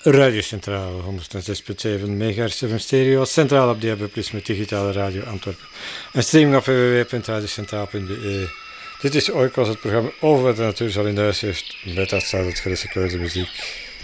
Radio Centraal, 106.7 MHz FM stereo, centraal op DAB+, met digitale radio Antwerpen. En streaming op www.radiocentraal.be. Dit is Oikos, het programma over wat de natuur zal in de huis heeft, met uitstaande het gerecycleerde muziek.